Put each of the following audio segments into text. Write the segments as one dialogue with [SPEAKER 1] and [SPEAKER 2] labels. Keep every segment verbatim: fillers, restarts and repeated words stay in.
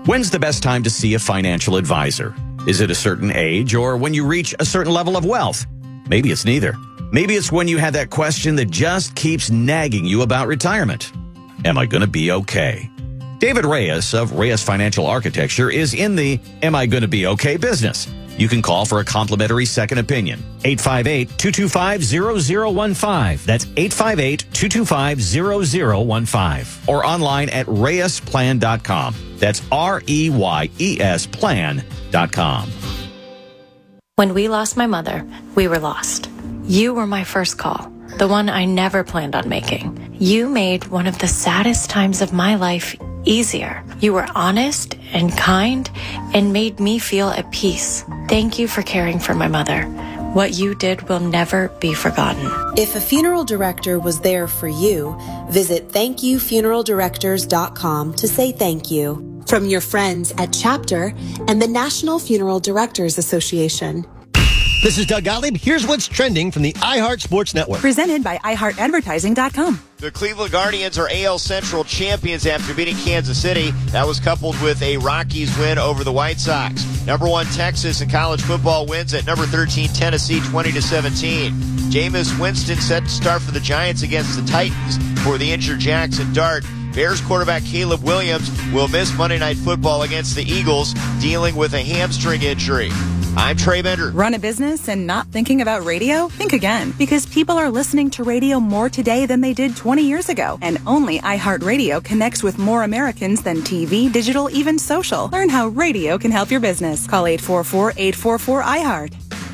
[SPEAKER 1] When's the best time to see a financial advisor? Is it a certain age or when you reach a certain level of wealth? Maybe it's neither. Maybe it's when you have that question that just keeps nagging you about retirement. Am I going to be okay? David Reyes of Reyes Financial Architecture is in the Am I Going to Be Okay business. You can call for a complimentary second opinion. eight five eight, two two five, zero zero one five. That's eight five eight, two two five, zero zero one five. Or online at reyes plan dot com. That's R E Y E S plan dot com.
[SPEAKER 2] When we lost my mother, we were lost. You were my first call, the one I never planned on making. You made one of the saddest times of my life easier. You were honest and kind and made me feel at peace. Thank you for caring for my mother. What you did will never be forgotten.
[SPEAKER 3] If a funeral director was there for you, visit thank you funeral directors dot com to say thank you. From your friends at Chapter and the National Funeral Directors Association.
[SPEAKER 4] This is Doug Gottlieb. Here's what's trending from the iHeart Sports Network.
[SPEAKER 5] Presented by i heart advertising dot com.
[SPEAKER 6] The Cleveland Guardians are A L Central champions after beating Kansas City. That was coupled with a Rockies win over the White Sox. Number one Texas in college football wins at number thirteen Tennessee twenty to seventeen. Jameis Winston set to start for the Giants against the Titans for the injured Jackson Dart. Bears quarterback Caleb Williams will miss Monday Night Football against the Eagles, dealing with a hamstring injury. I'm Trey Bender.
[SPEAKER 5] Run a business and not thinking about radio? Think again, because people are listening to radio more today than they did twenty years ago. And only iHeartRadio connects with more Americans than T V, digital, even social. Learn how radio can help your business. Call eight four four, eight four four, I heart.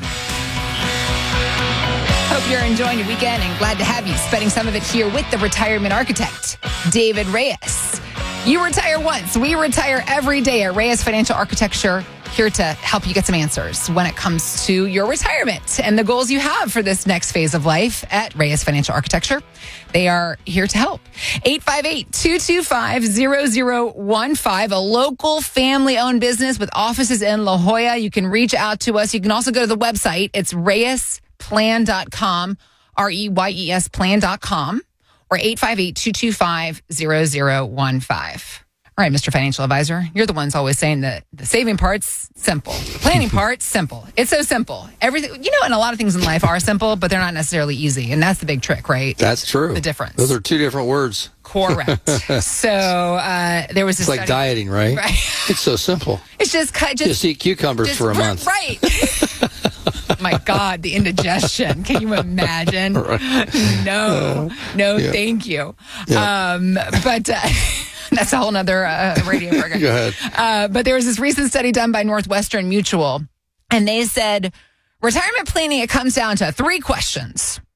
[SPEAKER 7] Hope you're enjoying your weekend and glad to have you spending some of it here with the retirement architect, David Reyes. You retire once. We retire every day at Reyes Financial Architecture, here to help you get some answers when it comes to your retirement and the goals you have for this next phase of life at Reyes Financial Architecture. They are here to help. eight five eight, two two five, zero zero one five, a local family-owned business with offices in La Jolla. You can reach out to us. You can also go to the website. It's reyes plan dot com, R E Y E S plan dot com, or eight five eight, two two five, zero zero one five. All right, Mister Financial Advisor, you're the ones always saying that the saving part's simple. The planning part's simple. It's so simple. Everything, you know, and a lot of things in life are simple, but they're not necessarily easy. And that's the big trick, right?
[SPEAKER 8] That's true.
[SPEAKER 7] The difference.
[SPEAKER 8] Those are two different words.
[SPEAKER 7] Correct. so uh, there was this
[SPEAKER 8] It's like
[SPEAKER 7] study,
[SPEAKER 8] dieting, right?
[SPEAKER 7] Right.
[SPEAKER 8] It's so simple.
[SPEAKER 7] It's just just,
[SPEAKER 8] just eat cucumbers
[SPEAKER 7] just,
[SPEAKER 8] for a month.
[SPEAKER 7] Right. My God, the indigestion. Can you imagine?
[SPEAKER 8] Right.
[SPEAKER 7] No, no,
[SPEAKER 8] yeah.
[SPEAKER 7] thank you.
[SPEAKER 8] Yeah.
[SPEAKER 7] Um, but uh, that's a whole nother uh, radio program.
[SPEAKER 8] Go ahead.
[SPEAKER 7] Uh, but there was this recent study done by Northwestern Mutual, and they said retirement planning, it comes down to three questions.